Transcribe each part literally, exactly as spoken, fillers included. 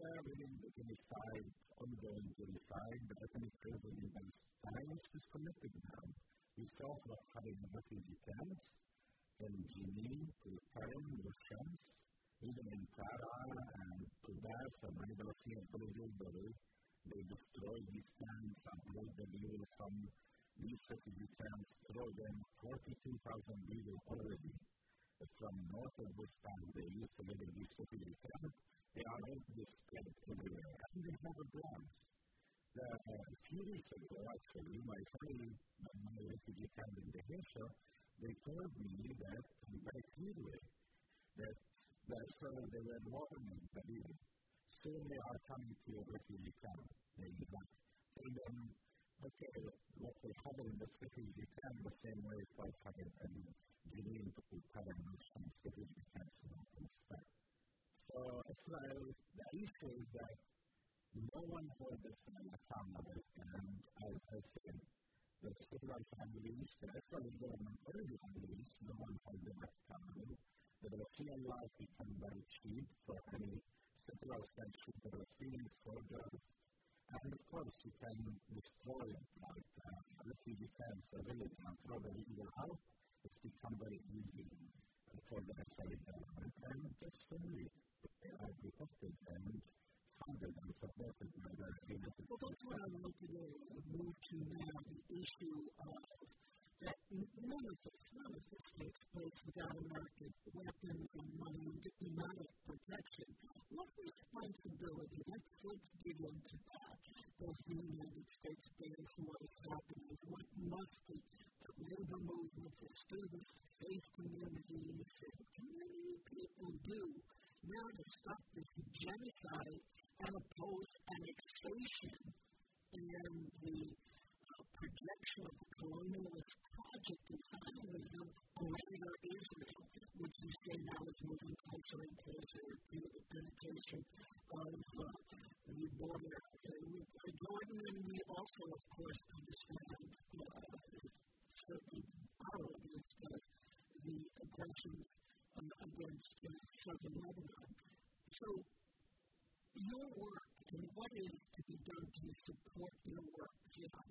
Syria, within the genocide, ongoing genocide, the ethnic cleansing in Palestine is disconnected now. We saw what having refugee camps in Jenin, Tulkarem, Shams, even in Farah and Quds and many Palestinian villages, they, they destroyed these camps and brought the people from these refugee camps, throw them forty-two thousand people already from north of West Bank. They used to live in these refugee camps. They are all spread everywhere. And they have a plans. The, uh, a few weeks ago, actually, my family, my refugee camp in Dehesha, they told me that, very clearly, that the Israel, they were warning the people. Soon they are coming to a refugee camp. They did not tell them, okay, what will happen in this refugee camp the same way it was happening in Jenin to Tulkarem, some refugee camps in Palestine. So Israel, the issue is that no one holds Israel accountable, and as I said, the civil families, the Israeli government already unleashed, no one holds them accountable. The Palestinian life become very cheap for any civil friendship, the Palestinian soldiers, and of course you can destroy like uh, refugee camps, a village, and throw the people out. It's become very easy for the Israeli government, and just simply they are protected and funded and supported by the United States. Well, that's what I want to move to now, the issue of that none of this, none of this takes place without American weapons and money and diplomatic protection. What responsibility, let's, let's dig into that, does the United States bear for what is happening? What must the, the labor movement, the students, the faith communities, and community people do now to stop this genocide and oppose annexation and the uh, projection of the colonialist project of Zionism on greater Israel, which you say now is moving closer and closer to the penetration of uh, the border with Jordan. And we also, of course, understand uh, certainly our audience does the aggressions uh, against uh, southern Lebanon. So your work and what is to be done to support your work, Zion?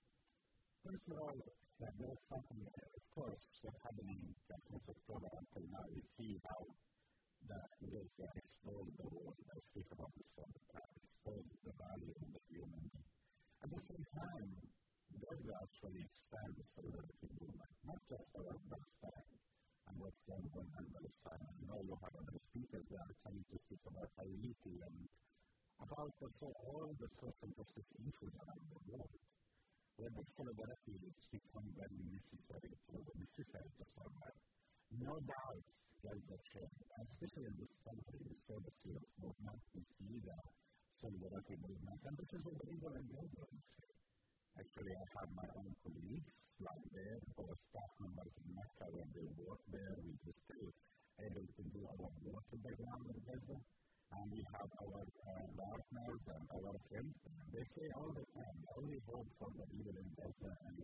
First of all, that there's something, of course, what's happening since October until now, we see how that there's uh, exposed the world. I speak about this all the time, exposed the value of the human being. At the same time, does actually expand the solidarity movement, not just around Palestine and what's going on in Palestine. I know you have other speakers that are coming to speak about Haiti and about the, so, all the social justice issues around the world. Where the solidarity has become very necessary to necessary to survive. No doubt there is a change, especially in this country, we saw the serious movement, we see the solidarity movement, and this is what the people in Gaza say. Actually, I have my own colleagues like there, or staff members in Mecca when they work there, we were still able to do our work in the ground in Gaza. And we have our uh, partners and our friends. They say all the time, the only hope for the people in Gaza and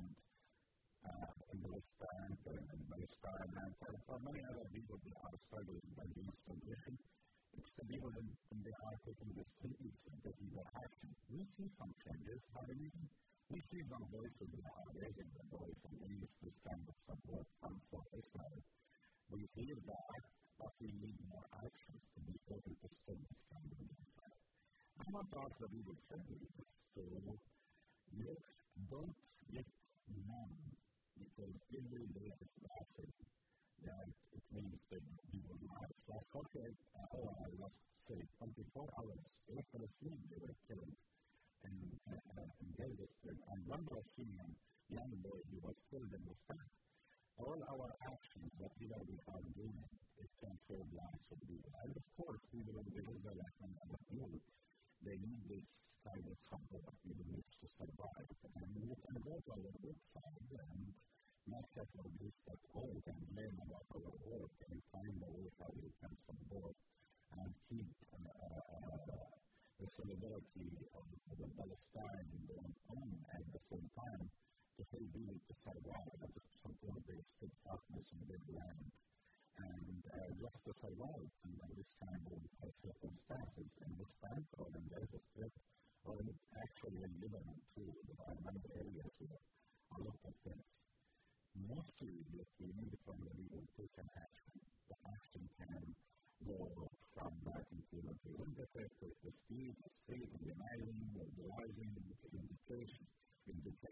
uh, in the West Bank and in Palestine and for, for many other people that are struggling against aggression, it's the people in, in they are taking the streets and taking their action. We see some changes happening. We see some voices that are raising their voice against this kind of support from for Israel. We hear that, but we need more actions to be able to stop this kind of genocide. I want to ask the people simply to look, don't get numb, because every day is passing, that it means that people live. Last forty-eight hours, I lost, say, twenty-four hours, eight Palestinians they were killed in, uh, in Gaza Strip, and one Palestinian young boy who was killed in the West. All our actions, whatever we are doing, it can save lives of people. And of course, people in the Israel and other people, they need this kind of support, people need to survive. And we can go to our website and not just for this dot org and learn about our work and find a way how we can support and keep uh, uh, the solidarity of the Palestine going on at the same time to help people to survive and to support their steadfastness in their land and uh, just to survive under this kind of uh, circumstances. And this bank code and there's a threat, or actually in Lebanon too, there are many areas where a lot of things. Mostly what we need from the legal take an action. The action can go from that into representative, to the speed, the state, organizing, mobilizing, indication, indication.